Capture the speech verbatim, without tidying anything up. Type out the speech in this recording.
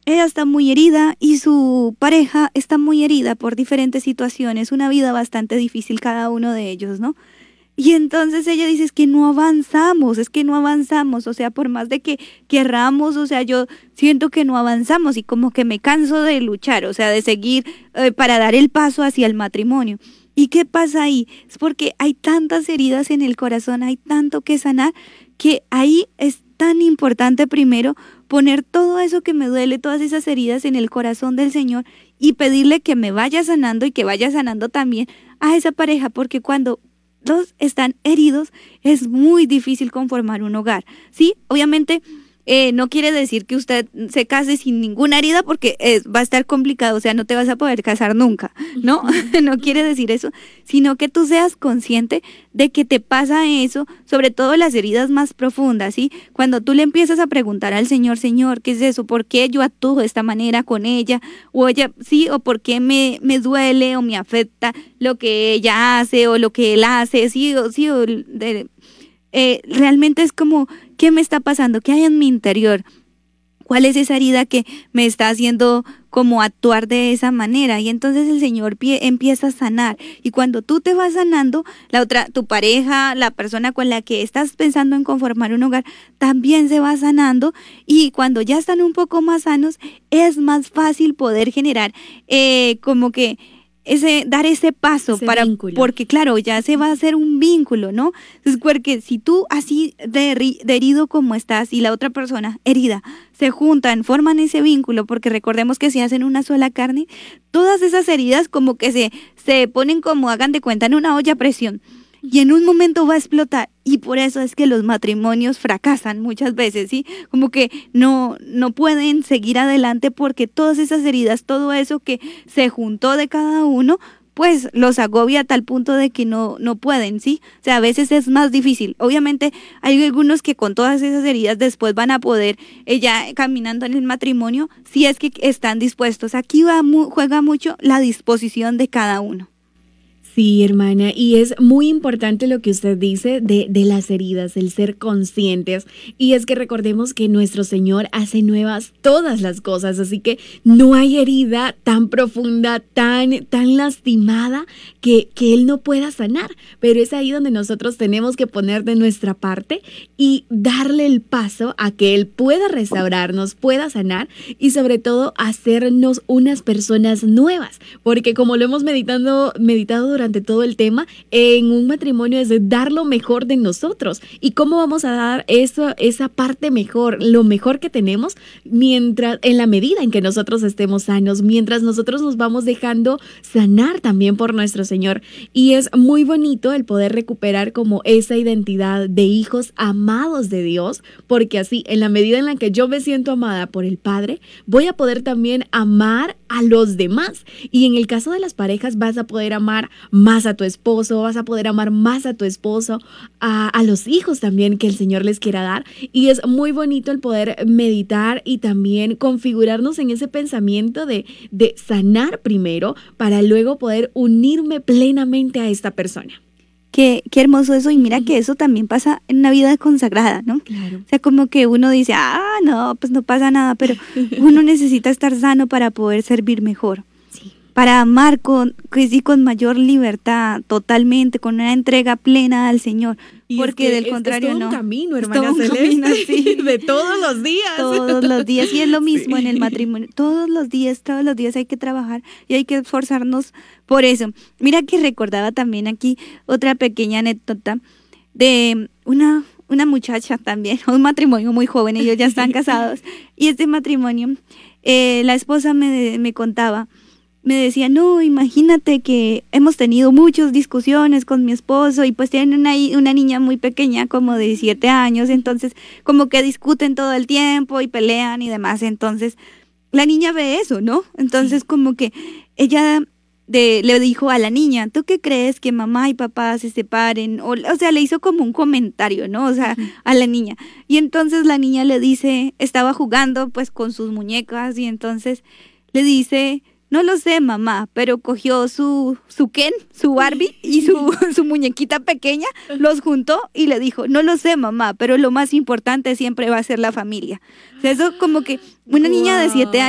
ella está muy herida y su pareja está muy herida por diferentes situaciones, una vida bastante difícil cada uno de ellos, ¿no? Y entonces ella dice, es que no avanzamos, es que no avanzamos, o sea, por más de que querramos, o sea, yo siento que no avanzamos y como que me canso de luchar, o sea, de seguir eh, para dar el paso hacia el matrimonio. ¿Y qué pasa ahí? Es porque hay tantas heridas en el corazón, hay tanto que sanar, que ahí es tan importante primero poner todo eso que me duele, todas esas heridas en el corazón del Señor y pedirle que me vaya sanando y que vaya sanando también a esa pareja, porque cuando dos están heridos, es muy difícil conformar un hogar, ¿sí? Obviamente eh, no quiere decir que usted se case sin ninguna herida porque eh, va a estar complicado, o sea, no te vas a poder casar nunca, ¿no? No quiere decir eso, sino que tú seas consciente de que te pasa eso, sobre todo las heridas más profundas, ¿sí? Cuando tú le empiezas a preguntar al Señor, Señor, ¿qué es eso? ¿Por qué yo actúo de esta manera con ella? O ella, sí, o por qué me, me duele o me afecta lo que ella hace o lo que él hace, sí, o sí, o de, eh, realmente es como, ¿qué me está pasando? ¿Qué hay en mi interior? ¿Cuál es esa herida que me está haciendo como actuar de esa manera? Y entonces el Señor pie, empieza a sanar. Y cuando tú te vas sanando, la otra, tu pareja, la persona con la que estás pensando en conformar un hogar, también se va sanando. Y cuando ya están un poco más sanos, es más fácil poder generar eh, como que ese, dar ese paso ese para, vínculo. porque claro, ya se va a hacer un vínculo, ¿no? Entonces, porque si tú así de, de herido como estás y la otra persona herida, se juntan, forman ese vínculo, porque recordemos que si hacen una sola carne, todas esas heridas como que se, se ponen como, hagan de cuenta, en una olla a presión. Y en un momento va a explotar, y por eso es que los matrimonios fracasan muchas veces, ¿sí? Como que no, no pueden seguir adelante porque todas esas heridas, todo eso que se juntó de cada uno, pues los agobia a tal punto de que no, no pueden, ¿sí? O sea, a veces es más difícil. Obviamente hay algunos que con todas esas heridas después van a poder, eh, ya caminando en el matrimonio, si es que están dispuestos. Aquí va, juega mucho la disposición de cada uno. Sí, hermana, y es muy importante lo que usted dice de, de las heridas, el ser conscientes, y es que recordemos que nuestro Señor hace nuevas todas las cosas, así que no hay herida tan profunda, tan, tan lastimada que, que Él no pueda sanar, pero es ahí donde nosotros tenemos que poner de nuestra parte y darle el paso a que Él pueda restaurarnos, pueda sanar y sobre todo hacernos unas personas nuevas, porque como lo hemos meditando, meditado durante durante todo el tema, en un matrimonio es dar lo mejor de nosotros. ¿Y cómo vamos a dar eso, esa parte mejor, lo mejor que tenemos, mientras, en la medida en que nosotros estemos sanos, mientras nosotros nos vamos dejando sanar también por nuestro Señor? Y es muy bonito el poder recuperar como esa identidad de hijos amados de Dios, porque así, en la medida en la que yo me siento amada por el Padre, voy a poder también amar a los demás. Y en el caso de las parejas, vas a poder amar más a tu esposo, vas a poder amar más a tu esposo, a, a los hijos también que el Señor les quiera dar. Y es muy bonito el poder meditar y también configurarnos en ese pensamiento de, de sanar primero para luego poder unirme plenamente a esta persona. Qué, qué hermoso eso, y mira que eso también pasa en una vida consagrada, ¿no? Claro. O sea, como que uno dice, ah, no, pues no pasa nada, pero uno necesita estar sano para poder servir mejor. Sí. Para amar con, sí, con mayor libertad, totalmente, con una entrega plena al Señor. Y porque es que del es, contrario es todo no. un camino, Es hermana todo un Celeste, camino, sí. de todos los días. Todos los días, y es lo mismo Sí. en el matrimonio. Todos los días, todos los días hay que trabajar y hay que esforzarnos por eso. Mira que recordaba también aquí otra pequeña anécdota de una, una muchacha también, un matrimonio muy joven, ellos ya están casados, y este matrimonio, eh, la esposa me, me contaba, me decía, no, imagínate que hemos tenido muchas discusiones con mi esposo y pues tienen una, una niña muy pequeña, como de siete años, entonces como que discuten todo el tiempo y pelean y demás, entonces la niña ve eso, ¿no? Entonces como que ella de, le dijo a la niña, ¿tú qué crees que mamá y papá se separen? O, o sea, le hizo como un comentario, ¿no? O sea, a la niña. Y entonces la niña le dice, estaba jugando pues con sus muñecas y entonces le dice... No lo sé, mamá, pero cogió su, su Ken, su Barbie y su, su muñequita pequeña, los juntó y le dijo, no lo sé, mamá, pero lo más importante siempre va a ser la familia. O sea, eso como que una niña de siete años